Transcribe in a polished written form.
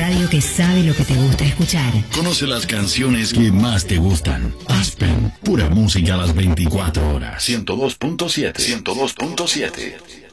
radio que sabe lo que te gusta escuchar. Conoce las canciones que más te gustan. Aspen, pura música a las 24 horas. 102.7. 102.7.